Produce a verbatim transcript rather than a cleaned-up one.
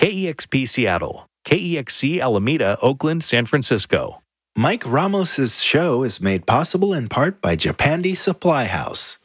K E X P Seattle, K E X C Alameda, Oakland, San Francisco. Mike Ramos's show is made possible in part by Japandi Supply House.